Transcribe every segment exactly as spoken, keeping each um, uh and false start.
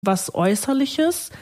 was Äußerliches.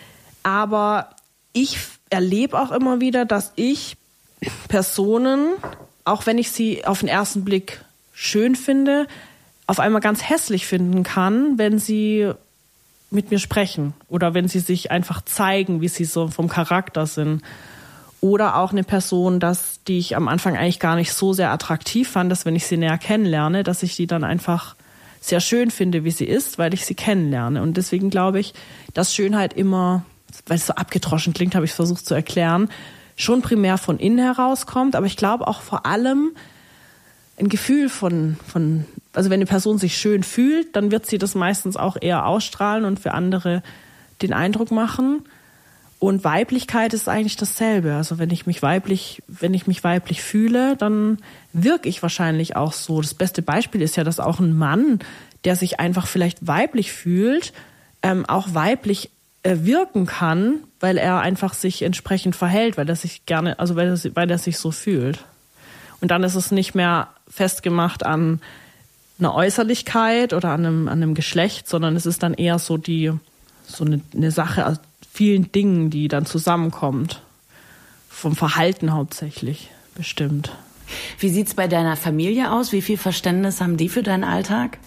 Aber ich erlebe auch immer wieder, dass ich Personen, auch wenn ich sie auf den ersten Blick schön finde, auf einmal ganz hässlich finden kann, wenn sie mit mir sprechen oder wenn sie sich einfach zeigen, wie sie so vom Charakter sind. Oder auch eine Person, dass, die ich am Anfang eigentlich gar nicht so sehr attraktiv fand, dass wenn ich sie näher kennenlerne, dass ich die dann einfach sehr schön finde, wie sie ist, weil ich sie kennenlerne. Und deswegen glaube ich, dass Schönheit immer, weil es so abgedroschen klingt, habe ich versucht zu erklären, schon primär von innen herauskommt. Aber ich glaube auch vor allem ein Gefühl von, von, also wenn eine Person sich schön fühlt, dann wird sie das meistens auch eher ausstrahlen und für andere den Eindruck machen. Und Weiblichkeit ist eigentlich dasselbe. Also wenn ich mich weiblich, wenn ich mich weiblich fühle, dann wirke ich wahrscheinlich auch so. Das beste Beispiel ist ja, dass auch ein Mann, der sich einfach vielleicht weiblich fühlt, ähm, auch weiblich äh, wirken kann, weil er einfach sich entsprechend verhält, weil er sich gerne, also weil er, weil er sich so fühlt. Und dann ist es nicht mehr festgemacht an einer Äußerlichkeit oder an einem, an einem Geschlecht, sondern es ist dann eher so die, so eine, eine Sache aus vielen Dingen, die dann zusammenkommt. Vom Verhalten hauptsächlich bestimmt. Wie sieht's bei deiner Familie aus? Wie viel Verständnis haben die für deinen Alltag?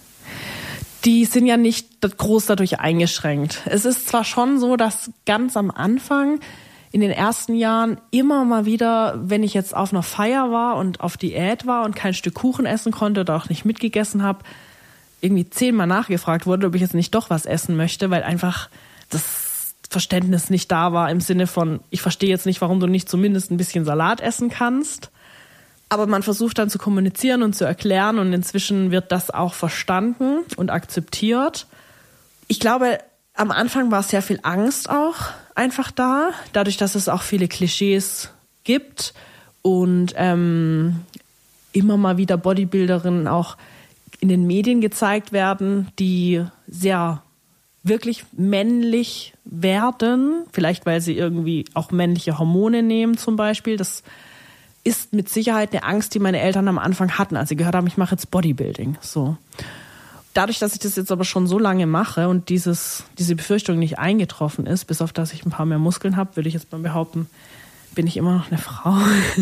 Die sind ja nicht groß dadurch eingeschränkt. Es ist zwar schon so, dass ganz am Anfang, in den ersten Jahren, immer mal wieder, wenn ich jetzt auf einer Feier war und auf Diät war und kein Stück Kuchen essen konnte oder auch nicht mitgegessen habe, irgendwie zehnmal nachgefragt wurde, ob ich jetzt nicht doch was essen möchte, weil einfach das Verständnis nicht da war im Sinne von, ich verstehe jetzt nicht, warum du nicht zumindest ein bisschen Salat essen kannst. Aber man versucht dann zu kommunizieren und zu erklären und inzwischen wird das auch verstanden und akzeptiert. Ich glaube, am Anfang war sehr viel Angst auch einfach da, dadurch, dass es auch viele Klischees gibt und ähm, immer mal wieder Bodybuilderinnen auch in den Medien gezeigt werden, die sehr wirklich männlich werden, vielleicht weil sie irgendwie auch männliche Hormone nehmen zum Beispiel. Das ist mit Sicherheit eine Angst, die meine Eltern am Anfang hatten, als sie gehört haben, ich mache jetzt Bodybuilding. So. Dadurch, dass ich das jetzt aber schon so lange mache und dieses, diese Befürchtung nicht eingetroffen ist, bis auf dass ich ein paar mehr Muskeln habe, würde ich jetzt mal behaupten, bin ich immer noch eine Frau,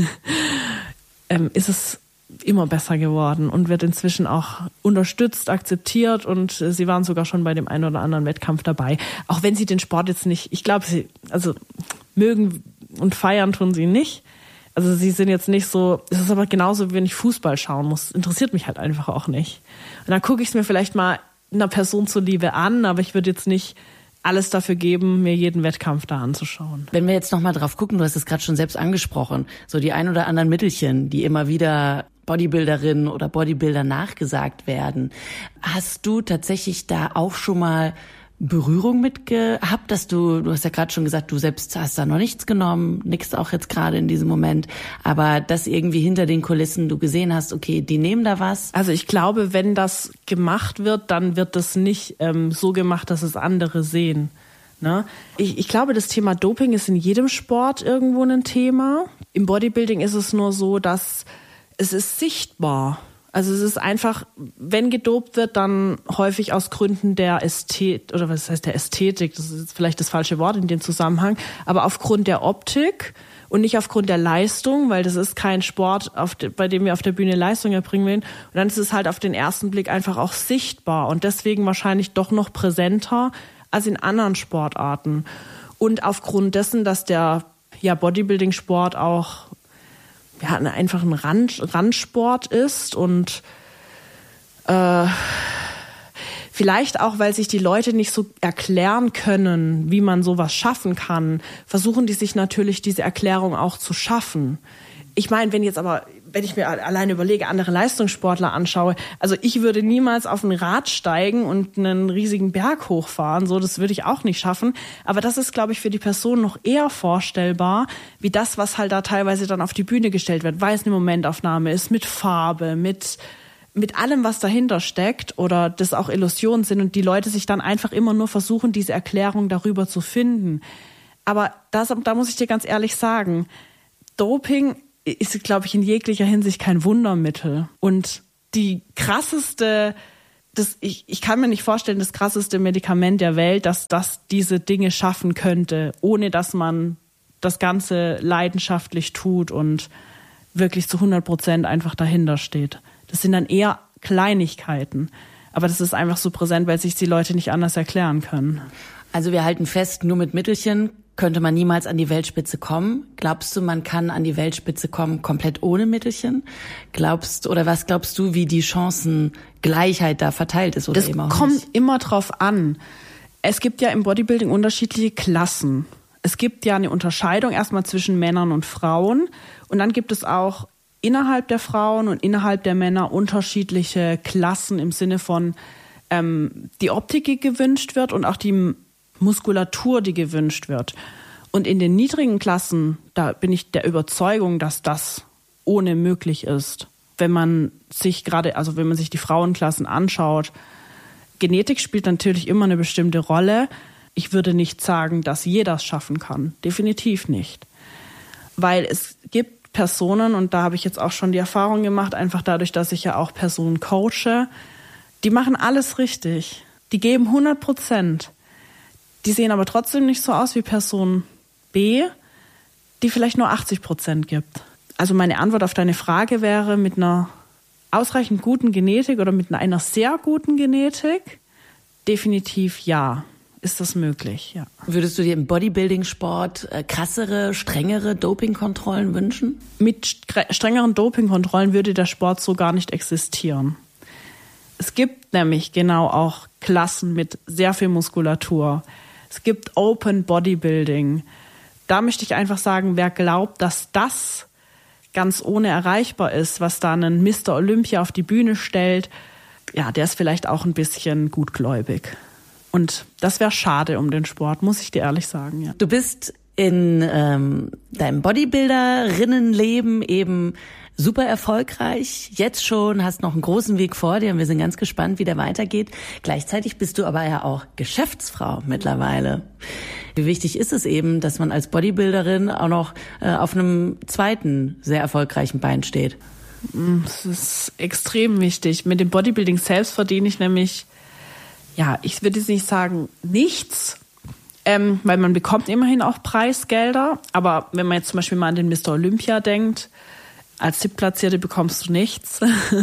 ähm, ist es immer besser geworden und wird inzwischen auch unterstützt, akzeptiert und sie waren sogar schon bei dem einen oder anderen Wettkampf dabei. Auch wenn sie den Sport jetzt nicht, ich glaube, sie, also mögen und feiern tun sie nicht. Also sie sind jetzt nicht so, es ist aber genauso, wie wenn ich Fußball schauen muss. Interessiert mich halt einfach auch nicht. Und dann gucke ich es mir vielleicht mal einer Person zuliebe an, aber ich würde jetzt nicht alles dafür geben, mir jeden Wettkampf da anzuschauen. Wenn wir jetzt nochmal drauf gucken, du hast es gerade schon selbst angesprochen, so die ein oder anderen Mittelchen, die immer wieder Bodybuilderinnen oder Bodybuilder nachgesagt werden. Hast du tatsächlich da auch schon mal Berührung mit gehabt, dass du, du hast ja gerade schon gesagt, du selbst hast da noch nichts genommen, nix auch jetzt gerade in diesem Moment, aber dass irgendwie hinter den Kulissen du gesehen hast, okay, die nehmen da was? Also ich glaube, wenn das gemacht wird, dann wird das nicht ähm, so gemacht, dass es andere sehen. Ne? Ich, ich glaube, das Thema Doping ist in jedem Sport irgendwo ein Thema. Im Bodybuilding ist es nur so, dass es ist sichtbar. Also es ist einfach, wenn gedopt wird, dann häufig aus Gründen der Ästhetik, oder was heißt der Ästhetik, das ist vielleicht das falsche Wort in dem Zusammenhang, aber aufgrund der Optik und nicht aufgrund der Leistung, weil das ist kein Sport, auf de, bei dem wir auf der Bühne Leistung erbringen wollen. Und dann ist es halt auf den ersten Blick einfach auch sichtbar und deswegen wahrscheinlich doch noch präsenter als in anderen Sportarten. Und aufgrund dessen, dass der ja, Bodybuilding-Sport auch ja, einfach ein Rand, Randsport ist und äh, vielleicht auch, weil sich die Leute nicht so erklären können, wie man sowas schaffen kann, versuchen die sich natürlich diese Erklärung auch zu schaffen. Ich meine, wenn jetzt aber, wenn ich mir alleine überlege, andere Leistungssportler anschaue, also ich würde niemals auf ein Rad steigen und einen riesigen Berg hochfahren, so, das würde ich auch nicht schaffen. Aber das ist, glaube ich, für die Person noch eher vorstellbar, wie das, was halt da teilweise dann auf die Bühne gestellt wird, weil es eine Momentaufnahme ist, mit Farbe, mit, mit allem, was dahinter steckt oder das auch Illusionen sind und die Leute sich dann einfach immer nur versuchen, diese Erklärung darüber zu finden. Aber das, da muss ich dir ganz ehrlich sagen, Doping ist, glaube ich, in jeglicher Hinsicht kein Wundermittel. Und die krasseste das, ich, ich kann mir nicht vorstellen, das krasseste Medikament der Welt, dass das diese Dinge schaffen könnte, ohne dass man das Ganze leidenschaftlich tut und wirklich zu hundert Prozent einfach dahinter steht. Das sind dann eher Kleinigkeiten. Aber das ist einfach so präsent, weil sich die Leute nicht anders erklären können. Also wir halten fest, nur mit Mittelchen könnte man niemals an die Weltspitze kommen. Glaubst du, man kann an die Weltspitze kommen komplett ohne Mittelchen? Glaubst oder was glaubst du, wie die Chancengleichheit da verteilt ist oder das eben auch kommt nicht? Immer drauf an. Es gibt ja im Bodybuilding unterschiedliche Klassen. Es gibt ja eine Unterscheidung erstmal zwischen Männern und Frauen und dann gibt es auch innerhalb der Frauen und innerhalb der Männer unterschiedliche Klassen im Sinne von ähm, die Optik, die gewünscht wird und auch die Muskulatur, die gewünscht wird. Und in den niedrigen Klassen, da bin ich der Überzeugung, dass das ohne möglich ist. Wenn man sich gerade, also wenn man sich die Frauenklassen anschaut, Genetik spielt natürlich immer eine bestimmte Rolle. Ich würde nicht sagen, dass jeder es schaffen kann. Definitiv nicht. Weil es gibt Personen, und da habe ich jetzt auch schon die Erfahrung gemacht, einfach dadurch, dass ich ja auch Personen coache, die machen alles richtig. Die geben hundert Prozent. Die sehen aber trotzdem nicht so aus wie Person B, die vielleicht nur achtzig Prozent gibt. Also meine Antwort auf deine Frage wäre, mit einer ausreichend guten Genetik oder mit einer sehr guten Genetik, definitiv ja. Ist das möglich, ja. Würdest du dir im Bodybuilding-Sport äh, krassere, strengere Dopingkontrollen wünschen? Mit strengeren Dopingkontrollen würde der Sport so gar nicht existieren. Es gibt nämlich genau auch Klassen mit sehr viel Muskulatur. Es gibt Open Bodybuilding. Da möchte ich einfach sagen, wer glaubt, dass das ganz ohne erreichbar ist, was da ein Mister Olympia auf die Bühne stellt, ja, der ist vielleicht auch ein bisschen gutgläubig. Und das wäre schade um den Sport, muss ich dir ehrlich sagen. Ja. Du bist in ähm, deinem Bodybuilderinnenleben eben super erfolgreich, jetzt schon, hast noch einen großen Weg vor dir und wir sind ganz gespannt, wie der weitergeht. Gleichzeitig bist du aber ja auch Geschäftsfrau mittlerweile. Wie wichtig ist es eben, dass man als Bodybuilderin auch noch äh, auf einem zweiten sehr erfolgreichen Bein steht? Das ist extrem wichtig. Mit dem Bodybuilding selbst verdiene ich nämlich, ja, ich würde jetzt nicht sagen nichts, ähm, weil man bekommt immerhin auch Preisgelder. Aber wenn man jetzt zum Beispiel mal an den Mister Olympia denkt, als Siebtplatzierte bekommst du nichts.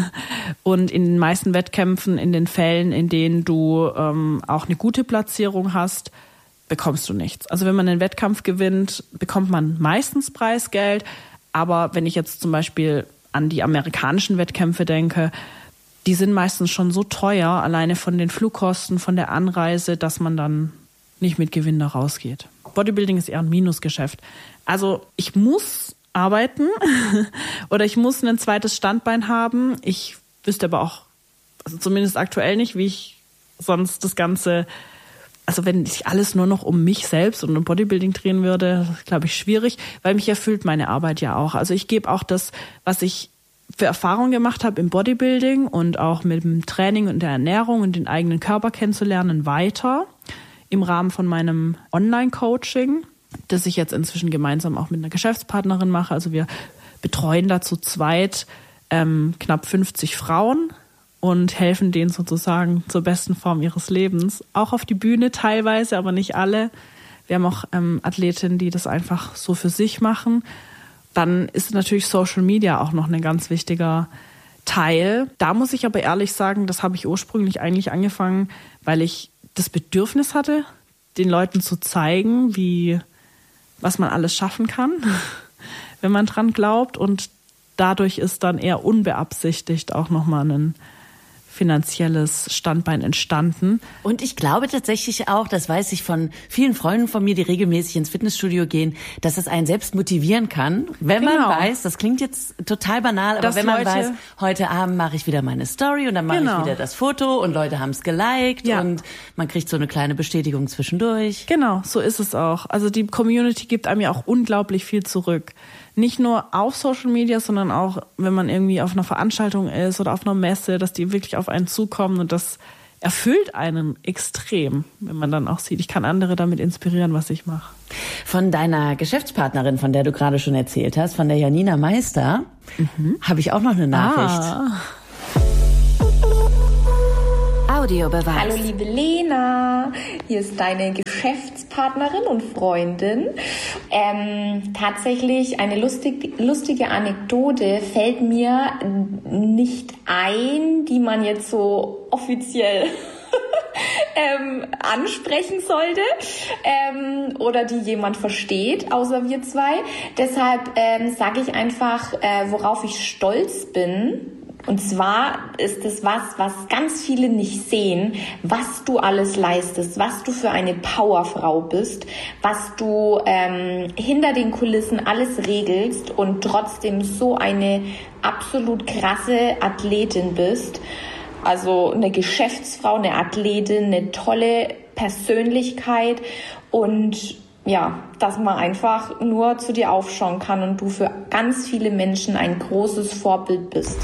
Und in den meisten Wettkämpfen, in den Fällen, in denen du ähm, auch eine gute Platzierung hast, bekommst du nichts. Also wenn man einen Wettkampf gewinnt, bekommt man meistens Preisgeld. Aber wenn ich jetzt zum Beispiel an die amerikanischen Wettkämpfe denke, die sind meistens schon so teuer, alleine von den Flugkosten, von der Anreise, dass man dann nicht mit Gewinn da rausgeht. Bodybuilding ist eher ein Minusgeschäft. Also ich muss arbeiten oder ich muss ein zweites Standbein haben. Ich wüsste aber auch, also zumindest aktuell nicht, wie ich sonst das Ganze, also wenn sich alles nur noch um mich selbst und um Bodybuilding drehen würde, glaube ich, schwierig, weil mich erfüllt meine Arbeit ja auch. Also ich gebe auch das, was ich für Erfahrungen gemacht habe im Bodybuilding und auch mit dem Training und der Ernährung und den eigenen Körper kennenzulernen, weiter im Rahmen von meinem Online-Coaching, das ich jetzt inzwischen gemeinsam auch mit einer Geschäftspartnerin mache. Also wir betreuen da zu zweit ähm, knapp fünfzig Frauen und helfen denen sozusagen zur besten Form ihres Lebens. Auch auf die Bühne teilweise, aber nicht alle. Wir haben auch ähm, Athletinnen, die das einfach so für sich machen. Dann ist natürlich Social Media auch noch ein ganz wichtiger Teil. Da muss ich aber ehrlich sagen, das habe ich ursprünglich eigentlich angefangen, weil ich das Bedürfnis hatte, den Leuten zu zeigen, wie was man alles schaffen kann, wenn man dran glaubt. Und dadurch ist dann eher unbeabsichtigt auch nochmal ein finanzielles Standbein entstanden. Und ich glaube tatsächlich auch, das weiß ich von vielen Freunden von mir, die regelmäßig ins Fitnessstudio gehen, dass es einen selbst motivieren kann, wenn genau. man weiß, das klingt jetzt total banal, aber dass wenn man Leute, weiß, heute Abend mache ich wieder meine Story und dann mache genau. ich wieder das Foto und Leute haben es geliked ja. und man kriegt so eine kleine Bestätigung zwischendurch. Genau, so ist es auch. Also die Community gibt einem ja auch unglaublich viel zurück. Nicht nur auf Social Media, sondern auch, wenn man irgendwie auf einer Veranstaltung ist oder auf einer Messe, dass die wirklich auf einen zukommen und das erfüllt einen extrem, wenn man dann auch sieht, ich kann andere damit inspirieren, was ich mache. Von deiner Geschäftspartnerin, von der du gerade schon erzählt hast, von der Janina Meister, mhm. habe ich auch noch eine Nachricht. Ah. Audiobeweis. Hallo liebe Lena, hier ist deine Geschäftspartnerin und Freundin. Ähm, tatsächlich eine lustig, lustige Anekdote fällt mir nicht ein, die man jetzt so offiziell ähm, ansprechen sollte ähm, oder die jemand versteht, außer wir zwei. Deshalb ähm, sage ich einfach, äh, worauf ich stolz bin. Und zwar ist es was, was ganz viele nicht sehen, was du alles leistest, was du für eine Powerfrau bist, was du ähm, hinter den Kulissen alles regelst und trotzdem so eine absolut krasse Athletin bist. Also eine Geschäftsfrau, eine Athletin, eine tolle Persönlichkeit und ja, dass man einfach nur zu dir aufschauen kann und du für ganz viele Menschen ein großes Vorbild bist.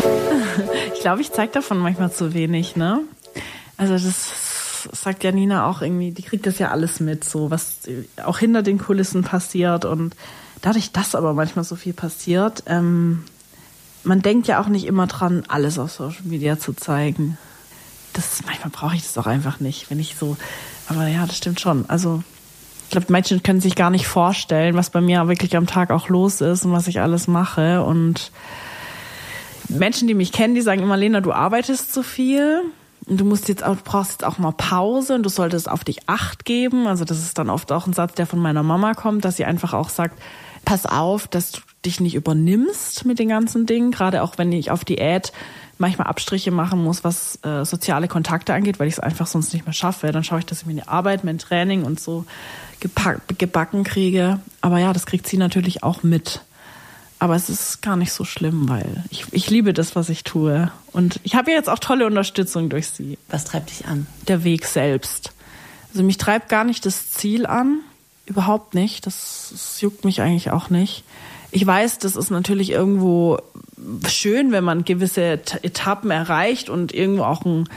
Ich glaube, ich zeige davon manchmal zu wenig, ne? Also das sagt ja Nina auch irgendwie, die kriegt das ja alles mit, so was auch hinter den Kulissen passiert und dadurch, dass aber manchmal so viel passiert, ähm, man denkt ja auch nicht immer dran, alles auf Social Media zu zeigen. Das, manchmal brauche ich das auch einfach nicht, wenn ich so, aber ja, das stimmt schon. Also ich glaube, Menschen können sich gar nicht vorstellen, was bei mir wirklich am Tag auch los ist und was ich alles mache. Und Menschen, die mich kennen, die sagen immer, Lena, du arbeitest zu viel und du musst jetzt auch, brauchst jetzt auch mal Pause und du solltest auf dich Acht geben. Also das ist dann oft auch ein Satz, der von meiner Mama kommt, dass sie einfach auch sagt, pass auf, dass du dich nicht übernimmst mit den ganzen Dingen, gerade auch wenn ich auf Diät manchmal Abstriche machen muss, was äh, soziale Kontakte angeht, weil ich es einfach sonst nicht mehr schaffe. Dann schaue ich, dass ich meine Arbeit, mein Training und so gepack, gebacken kriege. Aber ja, das kriegt sie natürlich auch mit. Aber es ist gar nicht so schlimm, weil ich, ich liebe das, was ich tue. Und ich habe ja jetzt auch tolle Unterstützung durch sie. Was treibt dich an? Der Weg selbst. Also mich treibt gar nicht das Ziel an. Überhaupt nicht. Das, das juckt mich eigentlich auch nicht. Ich weiß, das ist natürlich irgendwo schön, wenn man gewisse Etappen erreicht und irgendwo auch ein,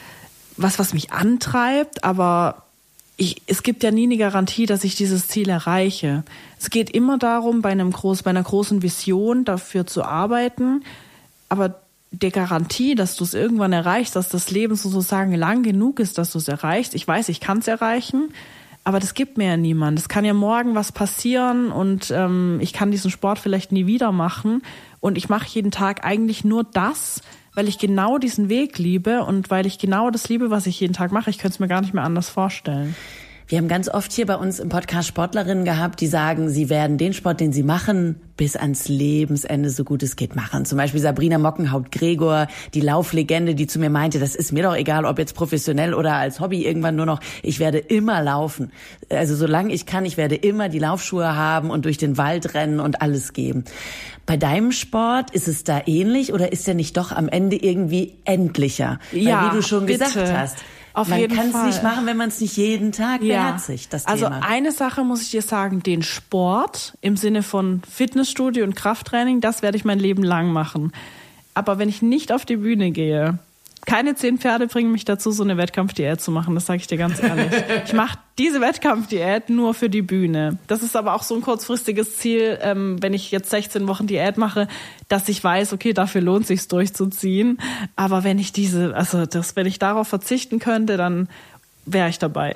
was, was mich antreibt, aber ich, es gibt ja nie eine Garantie, dass ich dieses Ziel erreiche. Es geht immer darum, bei einem groß, bei einer großen Vision dafür zu arbeiten, aber der Garantie, dass du es irgendwann erreichst, dass das Leben sozusagen lang genug ist, dass du es erreichst. Ich weiß, ich kann es erreichen, aber das gibt mir ja niemand. Es kann ja morgen was passieren und ähm, ich kann diesen Sport vielleicht nie wieder machen. Und ich mache jeden Tag eigentlich nur das, weil ich genau diesen Weg liebe und weil ich genau das liebe, was ich jeden Tag mache. Ich könnte es mir gar nicht mehr anders vorstellen. Wir haben ganz oft hier bei uns im Podcast Sportlerinnen gehabt, die sagen, sie werden den Sport, den sie machen, bis ans Lebensende so gut es geht machen. Zum Beispiel Sabrina Mockenhaupt-Gregor, die Lauflegende, die zu mir meinte, das ist mir doch egal, ob jetzt professionell oder als Hobby irgendwann nur noch, ich werde immer laufen. Also solange ich kann, ich werde immer die Laufschuhe haben und durch den Wald rennen und alles geben. Bei deinem Sport ist es da ähnlich oder ist der nicht doch am Ende irgendwie endlicher? Ja, weil, wie du schon bitte. gesagt hast, Auf man jeden kann es Fall. nicht machen, wenn man es nicht jeden Tag Ja. beherzigt, das also Thema. Also eine Sache muss ich dir sagen, den Sport im Sinne von Fitnessstudio und Krafttraining, das werde ich mein Leben lang machen. Aber wenn ich nicht auf die Bühne gehe, keine zehn Pferde bringen mich dazu, so eine Wettkampfdiät zu machen, das sage ich dir ganz ehrlich. Ich mache diese Wettkampfdiät nur für die Bühne. Das ist aber auch so ein kurzfristiges Ziel, ähm, wenn ich jetzt sechzehn Wochen Diät mache, dass ich weiß, okay, dafür lohnt es sich durchzuziehen. Aber wenn ich diese, also das, wenn ich darauf verzichten könnte, dann wäre ich dabei.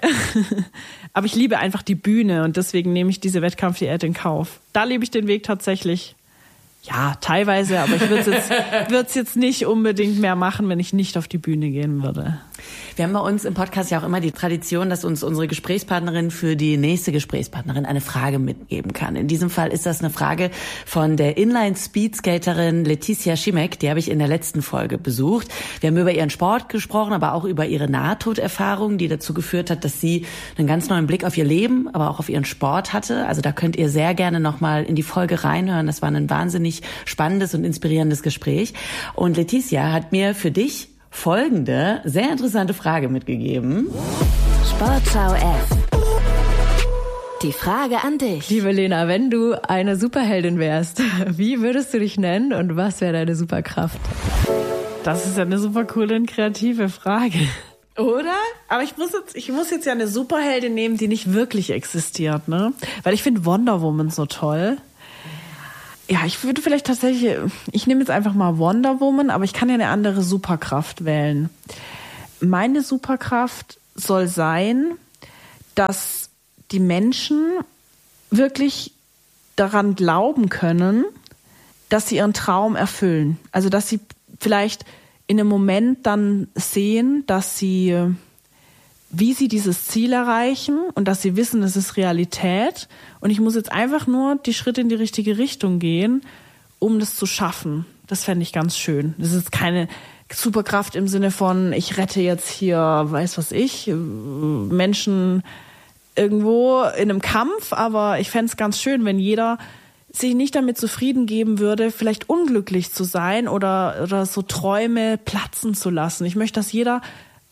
Aber ich liebe einfach die Bühne und deswegen nehme ich diese Wettkampfdiät in Kauf. Da lebe ich den Weg tatsächlich. Ja, teilweise, aber ich würde es jetzt, würd's jetzt nicht unbedingt mehr machen, wenn ich nicht auf die Bühne gehen würde. Wir haben bei uns im Podcast ja auch immer die Tradition, dass uns unsere Gesprächspartnerin für die nächste Gesprächspartnerin eine Frage mitgeben kann. In diesem Fall ist das eine Frage von der Inline-Speedskaterin Leticia Schimek. Die habe ich in der letzten Folge besucht. Wir haben über ihren Sport gesprochen, aber auch über ihre Nahtoderfahrung, die dazu geführt hat, dass sie einen ganz neuen Blick auf ihr Leben, aber auch auf ihren Sport hatte. Also da könnt ihr sehr gerne nochmal in die Folge reinhören. Das war ein wahnsinnig spannendes und inspirierendes Gespräch. Und Leticia hat mir für dich folgende sehr interessante Frage mitgegeben. Sportschau F. Die Frage an dich. Liebe Lena, wenn du eine Superheldin wärst, wie würdest du dich nennen und was wäre deine Superkraft? Das ist ja eine super coole und kreative Frage. Oder? Aber ich muss jetzt, ich muss jetzt ja eine Superheldin nehmen, die nicht wirklich existiert, ne? Weil ich finde Wonder Woman so toll. Ja, ich würde vielleicht tatsächlich, ich nehme jetzt einfach mal Wonder Woman, aber ich kann ja eine andere Superkraft wählen. meine Superkraft soll sein, dass die Menschen wirklich daran glauben können, dass sie ihren Traum erfüllen. Also dass sie vielleicht in einem Moment dann sehen, dass sie, wie sie dieses Ziel erreichen und dass sie wissen, es ist Realität und ich muss jetzt einfach nur die Schritte in die richtige Richtung gehen, um das zu schaffen. Das fände ich ganz schön. Das ist keine Superkraft im Sinne von, ich rette jetzt hier, weiß was ich, Menschen irgendwo in einem Kampf, aber ich fände es ganz schön, wenn jeder sich nicht damit zufrieden geben würde, vielleicht unglücklich zu sein oder, oder so Träume platzen zu lassen. Ich möchte, dass jeder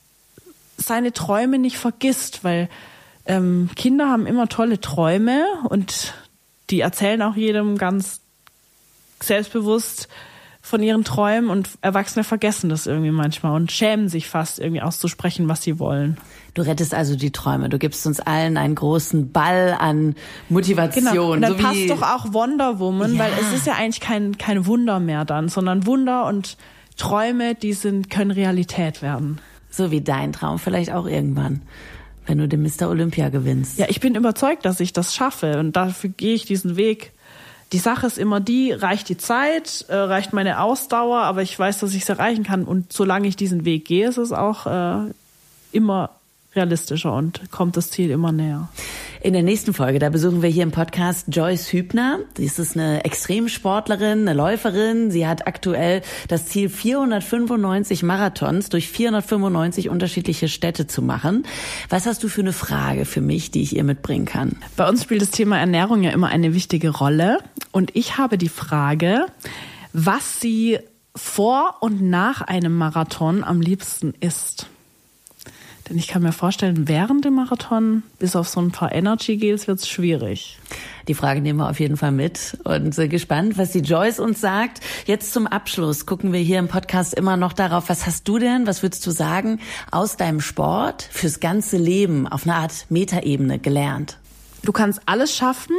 seine Träume nicht vergisst, weil ähm, Kinder haben immer tolle Träume und die erzählen auch jedem ganz selbstbewusst von ihren Träumen und Erwachsene vergessen das irgendwie manchmal und schämen sich fast irgendwie auszusprechen, was sie wollen. Du rettest also die Träume. Du gibst uns allen einen großen Ball an Motivation. Genau. Und dann so passt wie doch auch Wonder Woman, ja. Weil es ist ja eigentlich kein, kein Wunder mehr dann, sondern Wunder und Träume, die sind, können Realität werden. So wie dein Traum vielleicht auch irgendwann, wenn du den Mister Olympia gewinnst. Ja, ich bin überzeugt, dass ich das schaffe und dafür gehe ich diesen Weg. Die Sache ist immer die, reicht die Zeit, äh, reicht meine Ausdauer, aber ich weiß, dass ich es erreichen kann. Und solange ich diesen Weg gehe, ist es auch äh, immer realistischer und kommt das Ziel immer näher. In der nächsten Folge, da besuchen wir hier im Podcast Joyce Hübner. Das ist eine Extremsportlerin, eine Läuferin. Sie hat aktuell das Ziel, vierhundertfünfundneunzig Marathons durch vierhundertfünfundneunzig unterschiedliche Städte zu machen. Was hast du für eine Frage für mich, die ich ihr mitbringen kann? Bei uns spielt das Thema Ernährung ja immer eine wichtige Rolle. Und ich habe die Frage, was sie vor und nach einem Marathon am liebsten isst. Denn ich kann mir vorstellen, während dem Marathon, bis auf so ein paar Energy-Gels, wird es schwierig. Die Frage nehmen wir auf jeden Fall mit und sind gespannt, was die Joyce uns sagt. Jetzt zum Abschluss gucken wir hier im Podcast immer noch darauf, was hast du denn, was würdest du sagen, aus deinem Sport fürs ganze Leben auf eine Art Metaebene gelernt? Du kannst alles schaffen,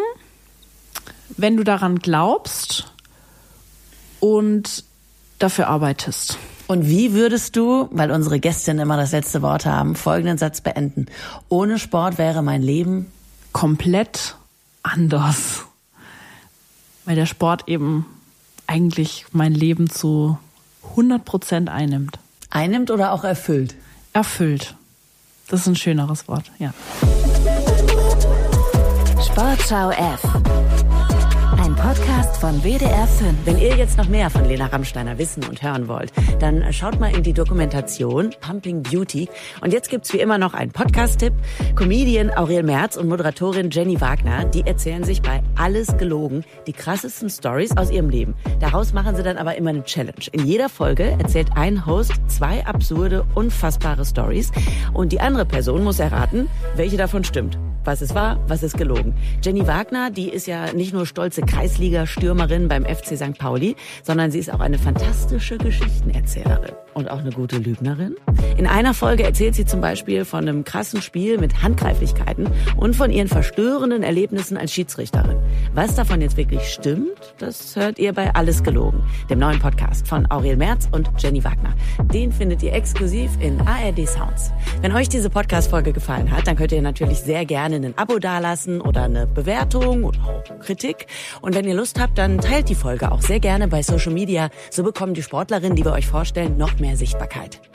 wenn du daran glaubst und dafür arbeitest. Und wie würdest du, weil unsere Gästinnen immer das letzte Wort haben, folgenden Satz beenden? Ohne Sport wäre mein Leben komplett anders. Weil der Sport eben eigentlich mein Leben zu hundert Prozent einnimmt. Einnimmt oder auch erfüllt? Erfüllt. Das ist ein schöneres Wort, ja. Sportschau F. Ein Podcast von W D R fünf. Wenn ihr jetzt noch mehr von Lena Rammsteiner wissen und hören wollt, dann schaut mal in die Dokumentation Pumping Beauty. Und jetzt gibt's wie immer noch einen Podcast-Tipp. Comedian Aurel Merz und Moderatorin Jenny Wagner, die erzählen sich bei Alles gelogen die krassesten Stories aus ihrem Leben. Daraus machen sie dann aber immer eine Challenge. In jeder Folge erzählt ein Host zwei absurde, unfassbare Stories und die andere Person muss erraten, welche davon stimmt. Was ist wahr, was ist gelogen. Jenny Wagner, die ist ja nicht nur stolze Kreisliga-Stürmerin beim F C Sankt Pauli, sondern sie ist auch eine fantastische Geschichtenerzählerin. Und auch eine gute Lügnerin. In einer Folge erzählt sie zum Beispiel von einem krassen Spiel mit Handgreiflichkeiten und von ihren verstörenden Erlebnissen als Schiedsrichterin. Was davon jetzt wirklich stimmt, das hört ihr bei Alles gelogen, dem neuen Podcast von Aurel Merz und Jenny Wagner. Den findet ihr exklusiv in A R D Sounds. Wenn euch diese Podcast-Folge gefallen hat, dann könnt ihr natürlich sehr gerne ein Abo dalassen oder eine Bewertung oder auch Kritik. Und wenn ihr Lust habt, dann teilt die Folge auch sehr gerne bei Social Media. So bekommen die Sportlerinnen, die wir euch vorstellen, noch mehr Sichtbarkeit.